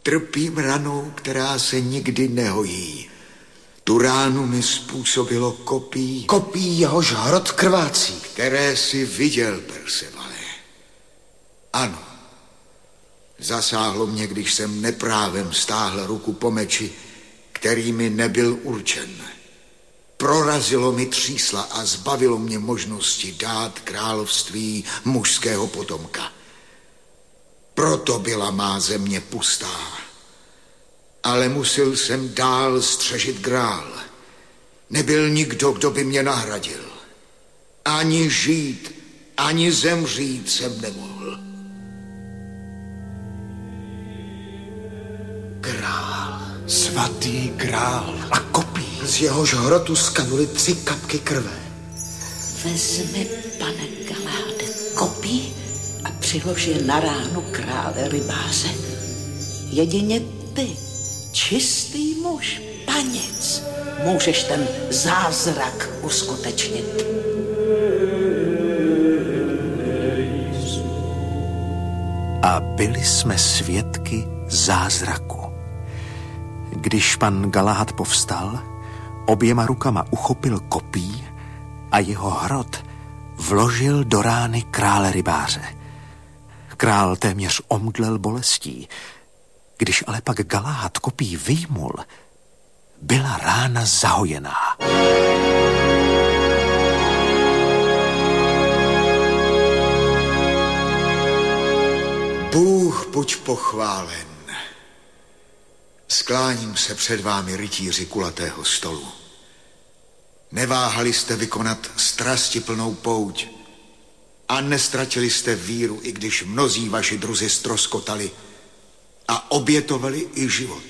Trpím ranou, která se nikdy nehojí. Tu ránu mi způsobilo kopí. Kopí, jehož hrot krvácí. Které si viděl, Percevale. Ano. Zasáhlo mě, když jsem neprávem stáhl ruku po meči, který mi nebyl určen. Prorazilo mi třísla a zbavilo mě možnosti dát království mužského potomka. Proto byla má země pustá. Ale musel jsem dál střežit grál. Nebyl nikdo, kdo by mě nahradil. Ani žít, ani zemřít jsem nemohl. Grál. Svatý grál. A kopí. Z jehož hrotu skanuly 3 kapky krve. Vezmi, pane Galahade, kopí a přilož je na ránu krále rybáře. Jedině ty, čistý muž, paněc, můžeš ten zázrak uskutečnit. A byli jsme svědky zázraku. Když pan Galahad povstal, oběma rukama uchopil kopí a jeho hrot vložil do rány krále rybáře. Král téměř omdlel bolestí. Když ale pak Galahad kopí vyjmul, byla rána zahojená. Bůh buď pochválen. Skláním se před vámi, rytíři kulatého stolu. Neváhali jste vykonat strastiplnou pouť a nestratili jste víru, i když mnozí vaši druzi ztroskotali a obětovali i život.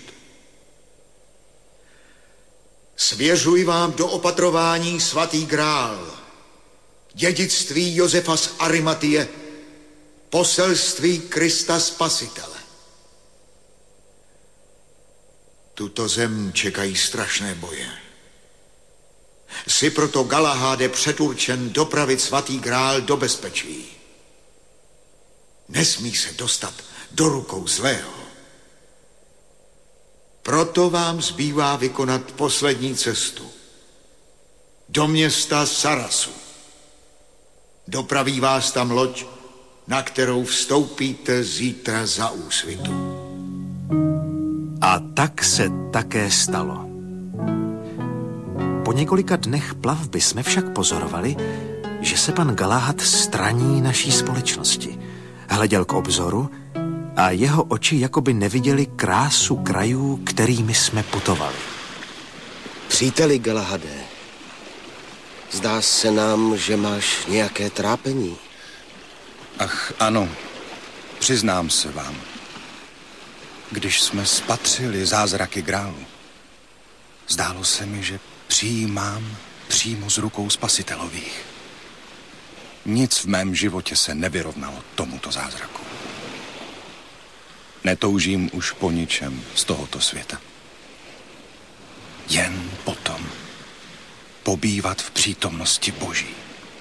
Svěřuji vám do opatrování svatý grál, dědictví Josefa z Arimatie, poselství Krista Spasitele. Tuto zem čekají strašné boje. Jsi proto, Galahade, předurčen dopravit svatý grál do bezpečí. Nesmí se dostat do rukou zlého. Proto vám zbývá vykonat poslední cestu. Do města Sarasu. Dopraví vás tam loď, na kterou vstoupíte zítra za úsvitu. A tak se také stalo. Po několika dnech plavby jsme však pozorovali, že se pan Galahad straní naší společnosti. Hleděl k obzoru a jeho oči jakoby neviděli krásu krajů, kterými jsme putovali. Příteli Galahade, zdá se nám, že máš nějaké trápení. Ach, ano, přiznám se vám. Když jsme spatřili zázraky grálu, zdálo se mi, že přijímám přímo z rukou spasitelových. Nic v mém životě se nevyrovnalo tomuto zázraku. Netoužím už po ničem z tohoto světa. Jen potom pobývat v přítomnosti Boží.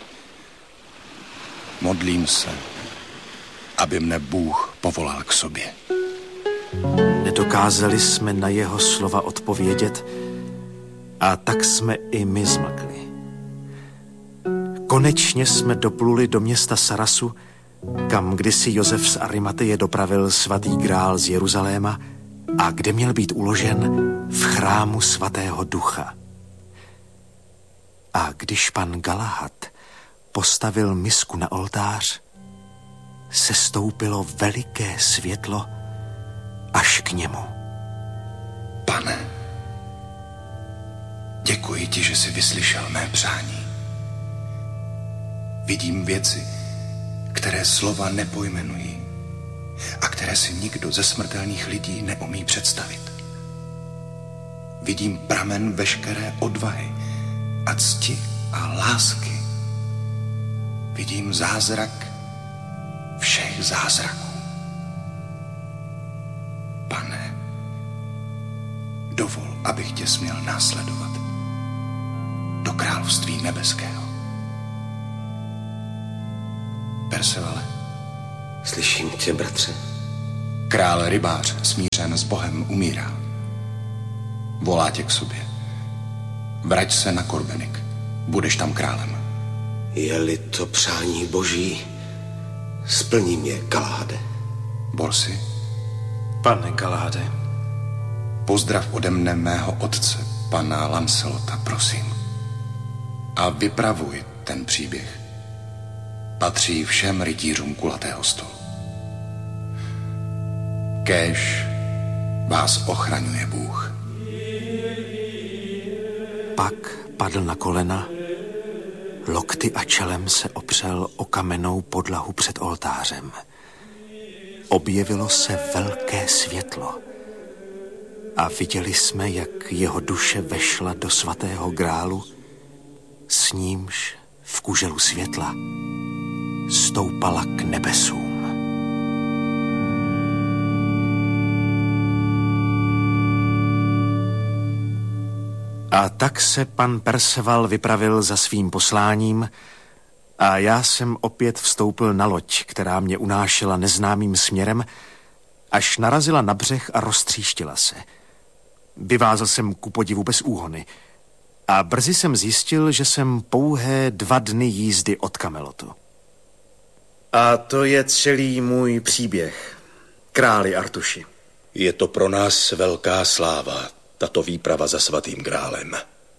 Modlím se, aby mne Bůh povolal k sobě. Nedokázali jsme na jeho slova odpovědět a tak jsme i my zmlkli. Konečně jsme dopluli do města Sarasu, kam kdysi Josef z Arimateje dopravil svatý grál z Jeruzaléma a kde měl být uložen v chrámu svatého ducha. A když pan Galahad postavil misku na oltář, sestoupilo veliké světlo až k němu. Pane, děkuji ti, že jsi vyslyšel mé přání. Vidím věci, které slova nepojmenují a které si nikdo ze smrtelných lidí neumí představit. Vidím pramen veškeré odvahy a cti a lásky. Vidím zázrak všech zázraků. Pane, dovol, abych tě směl následovat do království nebeského. Percevale. Slyším tě, bratře. Král rybář, smířen s Bohem, umírá. Volá tě k sobě. Vrať se na Korbenik. Budeš tam králem. Je-li to přání boží, splní mě, Galahade. Borsi, Pane Galahade. pozdrav ode mne mého otce, pana Lancelota, prosím. A vypravuj ten příběh. Patří všem rytířům kulatého stolu. Kéž vás ochraňuje Bůh. Pak padl na kolena, lokty a čelem se opřel o kamennou podlahu před oltářem. Objevilo se velké světlo a viděli jsme, jak jeho duše vešla do svatého grálu, s nímž v kuželu světla stoupala k nebesům. A tak se pan Perceval vypravil za svým posláním a já jsem opět vstoupil na loď, která mě unášela neznámým směrem, až narazila na břeh a roztříštila se. Vyvázl jsem ku podivu bez úhony a brzy jsem zjistil, že jsem pouhé 2 dny jízdy od Kamelotu. A to je celý můj příběh, králi Artuši. Je to pro nás velká sláva, tato výprava za svatým grálem.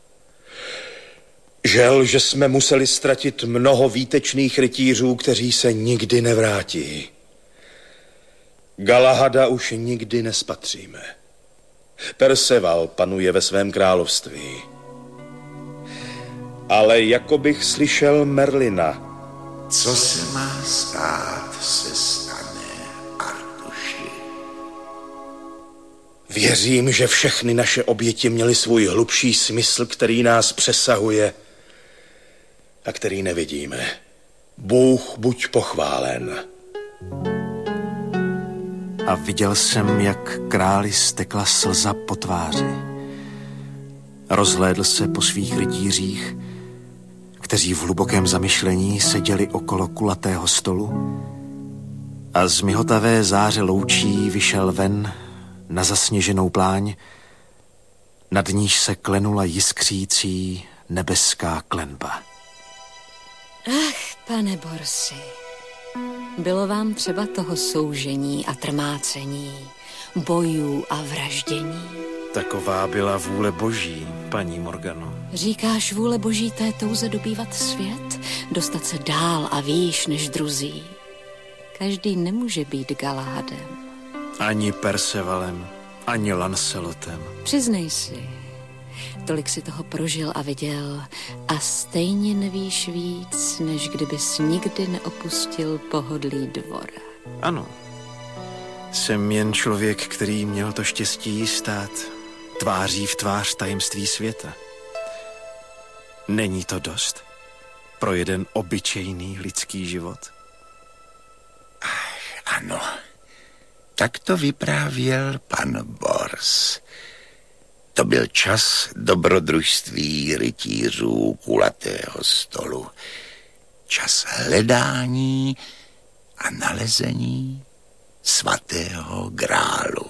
Žel, že jsme museli ztratit mnoho výtečných rytířů, kteří se nikdy nevrátí. Galahada už nikdy nespatříme. Perceval panuje ve svém království. Ale jako bych slyšel Merlina. Co se má stát, se stane, Artuši. Věřím, že všechny naše oběti měly svůj hlubší smysl, který nás přesahuje a který nevidíme. Bůh buď pochválen. A viděl jsem, jak králi stekla slza po tváři. Rozhlédl se po svých rytířích, kteří v hlubokém zamyšlení seděli okolo kulatého stolu a z mihotavé záře loučí vyšel ven na zasněženou pláň, nad níž se klenula jiskřící nebeská klenba. Ach, pane Borsi, bylo vám třeba toho soužení a trmácení, bojů a vraždění? Taková byla vůle boží, paní Morgano. Říkáš vůle boží té touze dobývat svět, dostat se dál a výš než druzí? Každý nemůže být Galahadem. Ani Percevalem, ani Lancelotem. Přiznej si, tolik si toho prožil a viděl a stejně nevíš víc, než kdybys nikdy neopustil pohodlí dvora. Ano, jsem jen člověk, který měl to štěstí stát tváří v tvář tajemství světa. Není to dost pro jeden obyčejný lidský život? Ano, tak to vyprávěl pan Bors. To byl čas dobrodružství rytířů kulatého stolu. Čas hledání a nalezení svatého grálu.